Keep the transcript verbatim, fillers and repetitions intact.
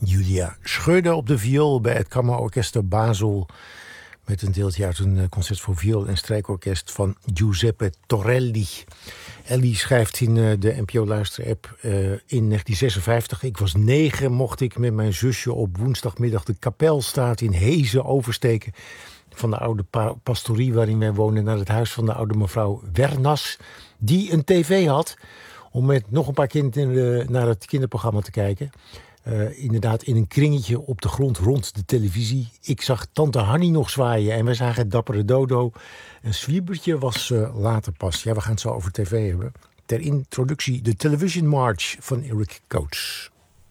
Julia Schröder op de viool bij het Kammerorkester Basel, met een deeltje uit een concert voor viool en strijkorkest van Giuseppe Torelli. Ellie schrijft in de N P O-luisterapp uh, in negentien zesenvijftig... ik was negen, mocht ik met mijn zusje op woensdagmiddag de Kapelstraat in Hezen oversteken van de oude pa- pastorie waarin wij woonden naar het huis van de oude mevrouw Wernas, die een tv had, om met nog een paar kinderen naar het kinderprogramma te kijken. Uh, inderdaad in een kringetje op de grond rond de televisie. Ik zag tante Hannie nog zwaaien en wij zagen dappere Dodo. Een zwiebertje was uh, later pas. Ja, we gaan het zo over tv hebben. Ter introductie de Television March van Eric Coates.